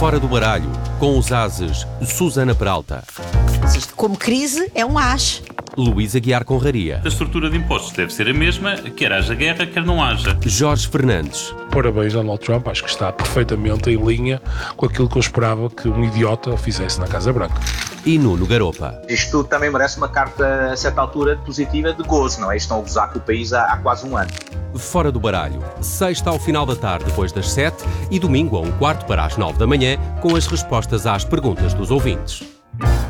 Fora do baralho, com os ases Susana Peralta, Como crise, é um as. Luís Aguiar Conraria, A estrutura de impostos deve ser a mesma, quer haja guerra, quer não haja. Jorge Fernandes, Parabéns, Donald Trump. Acho que está perfeitamente em linha com aquilo que eu esperava que um idiota fizesse na Casa Branca. e Nuno Garopa. Isto tudo também merece uma carta, a certa altura, positiva de gozo, não é? Estão a gozar com o país há quase um ano. Fora do baralho, sexta ao final da tarde depois das 7 e domingo a 7:15 para as 9 da manhã, com as respostas às perguntas dos ouvintes.